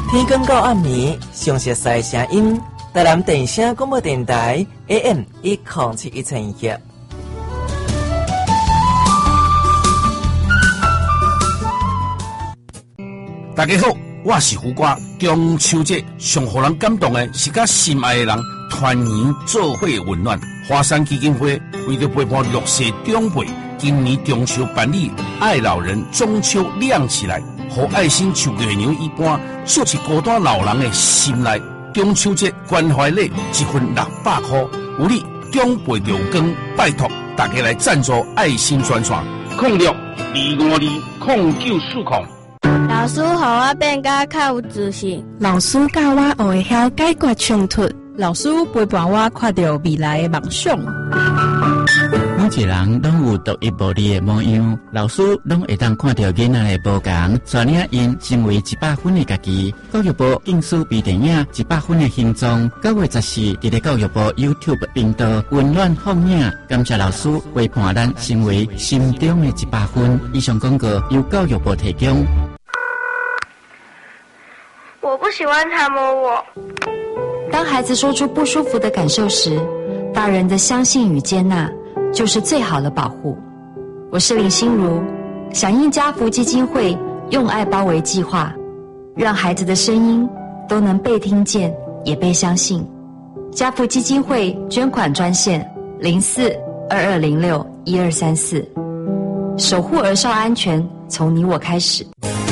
天光到暗暝，详细赛声音，台南电声广播电台 AM107121。 大家好，我是胡瓜。中秋节上互人感动的是甲心爱的人团圆做伙温暖。华山基金会为着陪伴弱势长辈，今年中秋办理爱老人中秋亮起来，和爱心像月亮一般，照进孤单老人的心内。中秋节关怀礼一份600块，有你长辈留光，拜托大家来赞助爱心宣传。06252940。 老师，互我变甲较有自信。 老师教我学会晓解决冲突。老师陪伴我看到未来的梦想。 每一个人拢有独一无二的模样，老师拢会当看到囡仔的无同，带领因成为100分的家己。教育部竞选微电影100分的形状，9月14日在教育部 YouTube 频道温暖放映。感谢老师陪伴咱成为心中的100分。以上广告由教育部提供。 我不喜欢他摸我。 当孩子说出不舒服的感受时，大人的相信与接纳就是最好的保护。我是林心如，响应家福基金会用爱包围计划，让孩子的声音都能被听见，也被相信。家福基金会捐款专线0422061234，守护儿少安全，从你我开始。